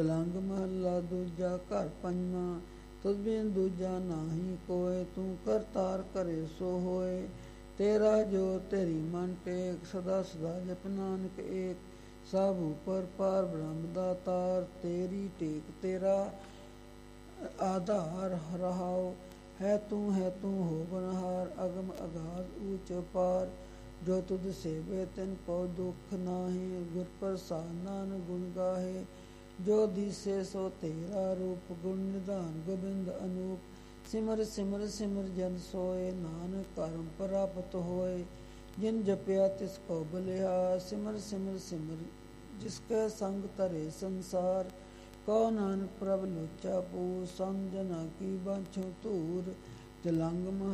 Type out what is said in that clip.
ਲੰਗ ਮਹੱਲਾ ਦੂਜਾ ਘਰ ਪੰਜਵਾਂ। ਤੁਧ ਬਿਨ ਦੂਜਾ ਨਾਹੀ ਕੋਇ, ਤੂੰ ਕਰਤਾਰ ਕਰੇ ਸੋ ਹੋਏ। ਤੇਰਾ ਜੋ ਤੇਰੀ ਮਨ ਟੇਕ, ਸਦਾ ਸਦਾ ਜਪ ਨਾਨਕ ਏਕ। ਸਭ ਉਪਰ ਪਾਰ ਬ੍ਰਹਮ ਦਾਤਾਰ, ਤੇਰੀ ਟੇਕ ਤੇਰਾ ਆਧਾਰ ਰਹਾਉ। ਹੈ ਤੂੰ ਹੋ ਬਨਹਾਰ, ਅਗਮ ਅਗਾਧ ਊਚ ਅਪਾਰ। ਜੋ ਤੁਧ ਸੇਵੇ ਤਿਨ ਕੋ ਦੁਖ ਨਾਹੀ, ਗੁਰ ਪ੍ਰਸਾਦ ਨਾਨਕ ਗੁਣ ਗਾਹੇ। ਜੋ ਦੀਸੇ ਸੋ ਤੇਰਾ ਰੂਪ, ਗੁਣ ਨਿਧਾਨ ਗੋਬਿੰਦ ਅਨੂਪ। ਸਿਮਰ ਸਿਮਰ ਸਿਮਰ ਜਨ ਸੋਏ, ਨਾਨਕ ਕਰਮ ਪ੍ਰਾਪਤ ਹੋਏ। ਜਿਨ ਜਪਿਆ ਤਿਸ ਕੋ ਬਲਿਹਾਰ, ਸਿਮਰ ਸਿਮਰ ਸਿਮਰ ਜਿਸ ਕੈ ਸੰਗ ਤਰੇ ਸੰਸਾਰ। ਕਉ ਨਾਨਕ ਪ੍ਰਭ ਲੋਚਾ ਪੂਰ, ਸੰਗ ਜਨਾ ਕੀ ਬਾਂਛੋ ਧੂਰ। ਜਲੰਗ